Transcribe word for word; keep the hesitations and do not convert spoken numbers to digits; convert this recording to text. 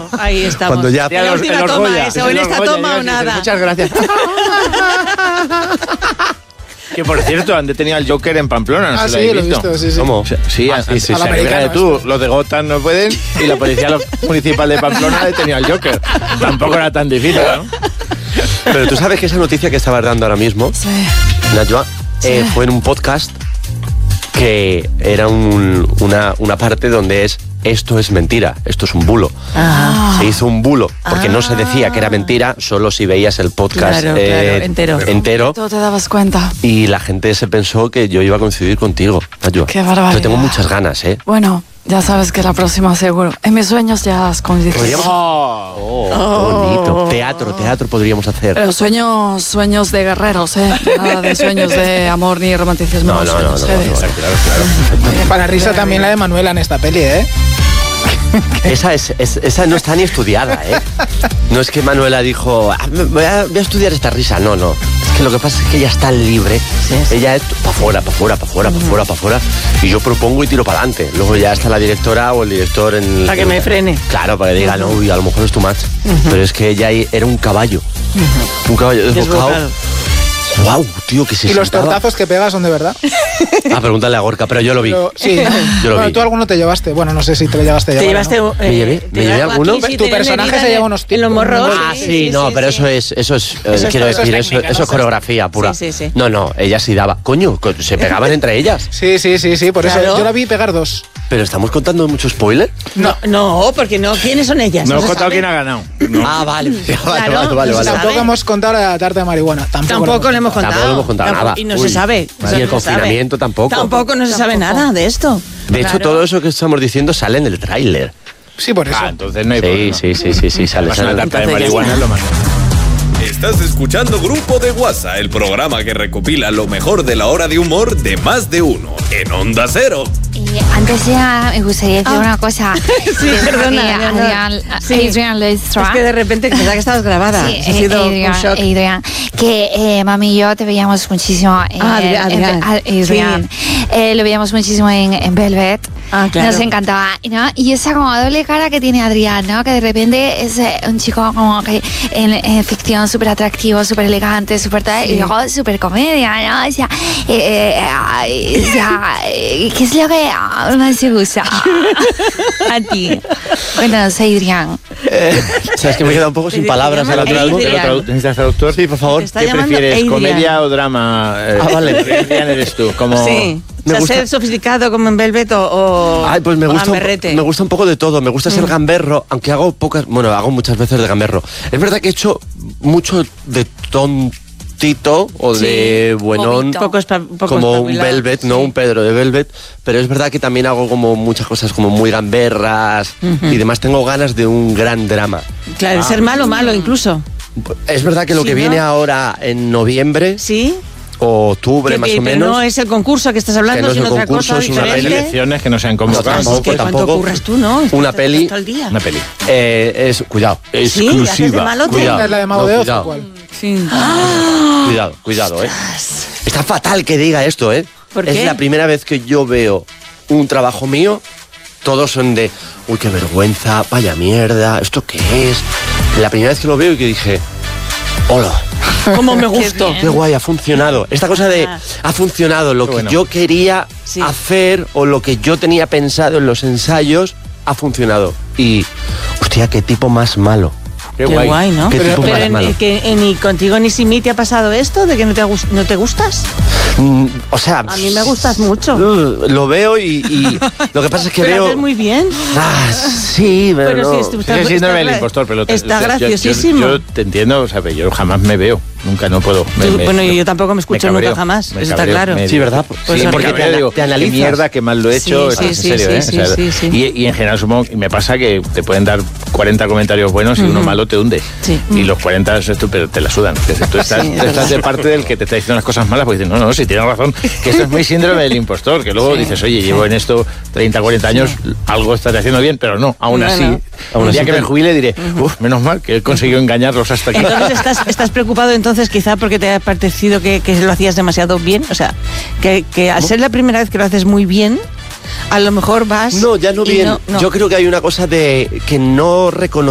Bueno, ahí estamos. Cuando ya... En la última toma, eso, en esta toma o nada. Muchas gracias. Que por cierto, han detenido al Joker en Pamplona, ¿no ah, se sí, lo lo he visto? visto, sí, sí. ¿Cómo? Sí, ah, sí, sí, a la sí, de tú, los de Gotham no pueden y la policía municipal de Pamplona ha detenido al Joker. Tampoco era tan difícil, ¿no? Pero tú sabes que esa noticia que estabas dando ahora mismo, Sí. Najwa, Sí. eh, fue en un podcast que era un, una, una parte donde es esto es mentira, esto es un bulo. Ah. Se hizo un bulo, porque Ah. no se decía que era mentira, solo si veías el podcast Claro, eh, claro, entero. entero. Tú te dabas cuenta. Y la gente se pensó que yo iba a coincidir contigo, Najwa. Qué barbaridad. Yo tengo muchas ganas, ¿eh? Bueno, ya sabes que la próxima seguro. En mis sueños ya has coincidido. Podríamos... Oh, qué bonito. Teatro, teatro podríamos hacer. Pero sueños, sueños de guerreros, ¿eh? Nada de sueños de amor ni romanticismo. No, no, no, no, sueños no, heavy. no, claro, claro. Para risa también la de Manuela en esta peli, ¿eh? Esa, es, es- esa no está ni estudiada, ¿eh? No es que Manuela dijo, "Ah, voy a, voy a estudiar esta risa". No, no. Es que lo que pasa es que ella está libre. Sí, sí. Ella es para afuera, para afuera, para afuera, para afuera, para afuera. Y yo propongo y tiro para adelante. Luego ya está la directora o el director en... Para que me frene. Claro, para que diga, no, uy, a lo mejor es too much. Pero es que ella era un caballo. Un caballo desbocado. Desbocado. Wow, tío, que se Y los sentaba. tortazos que pegas son de verdad. Ah, pregúntale a Gorka, pero yo lo vi. Pero, sí. Yo lo Bueno, vi. tú alguno te llevaste. Bueno, no sé si te lo llevaste a Te llevar, llevaste... ¿no? eh, ¿Me llevé? te ¿Me llevé llevaba alguno? aquí, sí, Tu tenían personaje herida se en- lleva unos en los tipos, morros. unos Ah, sí, sí, no, sí, pero sí. eso es, eso es, eh, Eso es- quiero eso es decir, eso, técnica, eso ¿no? es coreografía pura. Sí, sí, sí. No, no, ella sí daba. Coño, co- se pegaban entre ellas. Sí, sí, sí, sí. Por Claro. eso yo la vi pegar dos. Pero estamos contando mucho spoiler. No, no, porque no. ¿Quiénes son ellas? No he se contado sabe. quién ha ganado. No. Ah, vale. vale, Claro, vale, vale, no vale. se Tampoco sabe. hemos contado la tarta de marihuana. Tampoco, Tampoco le hemos contado. Tampoco le hemos contado Tampoco- nada. Y no Uy. se sabe. Y Eso el no se sabe. confinamiento tampoco. Tampoco no se sabe Tampoco. nada de esto. De hecho, Claro. todo eso que estamos diciendo sale en el tráiler. Sí, por eso. Ah, entonces no hay Sí, problema. sí, sí, sí, sí, sale, Además, sale. una tarta de Entonces ya marihuana está. es lo más. Estás escuchando Grupo de WhatsApp, el programa que recopila lo mejor de la hora de humor de Más de Uno en Onda Cero. Eh, antes ya me gustaría decir Ah. una cosa. Sí, perdona, Eh, Leonor. Adrián, Sí. Adrián Leistra. Es que de repente pensaba que estabas grabada. Sí, ha sido Adrián, un shock. Adrián, que eh, mami y yo te veíamos muchísimo en, Ah, Adrián, en- Adrián. a- Adrián. Eh, lo veíamos muchísimo en, en Velvet. Ah, claro. Nos encantaba, ¿no? Y esa como doble cara que tiene Adrián, ¿no? Que de repente es eh, un chico como que en, en ficción súper atractivo, súper elegante, súper tal, y luego súper comedia, ¿no? O sea, eh, eh, ay, o sea, eh, ¿qué es lo que ah, más te gusta a ti? Cuéntanos, Adrián. Eh, o sea, es que me he quedado un poco sin Te- palabras te ahora llaman mismo. Adrián. Pero ¿Lo tradu- ¿Necesitas traductor? Sí, por favor. Te está ¿Qué llamando prefieres, Adrián. comedia o drama? Eh, Ah, vale. Adrián eres tú, como... Sí. O Me sea, gusta- ser sofisticado como en Velvet o, o Ay, pues me o gusta, un, gamberrete. me gusta un poco de todo. Me gusta ser gamberro, aunque hago pocas, bueno, hago muchas veces de gamberro. Es verdad que he hecho mucho de tontito o Sí, de buenón, bobito. Poco espa- poco como un espabilado, Velvet, no sí. un Pedro de Velvet. Pero es verdad que también hago como muchas cosas como muy gamberras y demás. Tengo ganas de un gran drama. Claro, ser malo, malo incluso. Es verdad que lo Sí, que ¿no? viene ahora en noviembre ¿Sí? o octubre Que- más que- o pero menos. no es el concurso que estás hablando, Que no es sino el otra concurso, cosa es una Hay diferente. elecciones que no se han No, convocado. Es que tampoco, cuánto tampoco. curras tú, ¿no? Una Estás peli. todo el día. Una peli. Eh, es, cuidado, Sí, ¿haces de exclusiva. malote? Cuidado, ¿Es la de Mago no, de Oz cuidado. o cuál? Sí. Cuidado, cuidado, eh. Está fatal que diga esto, eh. ¿Por es qué? la primera vez que yo veo un trabajo mío. Todos son de, uy, qué vergüenza, vaya mierda, ¿esto qué es? La primera vez que lo veo y que dije, hola, Como me gustó. qué guay, ha funcionado. Esta cosa de, Ah. ha funcionado, lo Qué que bueno. yo quería Sí. hacer o lo que yo tenía pensado en los ensayos, ha funcionado. Y, hostia, qué tipo más malo. Qué Qué guay. guay, ¿no? Qué Pero, tipo pero más en- malo. que en- ni contigo ni sin mí te ha pasado esto de que no te, gus- no te gustas. Mm, o sea, A mí me gustas mucho. uh, lo veo y, y lo que pasa es que Pero veo... haces muy bien. Ah, sí, pero, Pero no. sí, es- Sí, el síndrome del gra- impostor, pero te- está yo- yo- graciosísimo. Yo, te entiendo, o sea, pero yo jamás me veo, nunca no puedo. Me- Tú- me- bueno, yo tampoco me escucho cabreo, nunca jamás, me eso está cabreo, claro. me- Sí, ¿verdad? Pues Sí, sí, porque porque te ana- digo, te analizas. qué mierda, qué mal lo he hecho, Sí, sí, en sí, serio, sí, ¿eh? sí, O sea, sí, sí. Y, y en general supongo, y me pasa que te pueden dar cuarenta comentarios buenos y uno malo te hunde. Sí. Y los cuarenta esto, pero te la sudan. Que si tú estás, Sí, es tú estás verdad. de parte del que te está diciendo las cosas malas, pues dices, no, no, si tienes razón, que esto es muy síndrome del impostor, que luego Sí, dices, oye, llevo en esto treinta, cuarenta años, algo estás haciendo bien, pero no, aún No, así, no. aún el día así que te- me jubile diré, uff, menos mal que he conseguido engañarlos hasta aquí. Entonces estás, estás preocupado entonces quizá porque te ha parecido que, que lo hacías demasiado bien. O sea, que, que al ser la primera vez que lo haces muy bien, a lo mejor vas... No, ya no y bien. no- no. Yo creo que hay una cosa de que no reconocer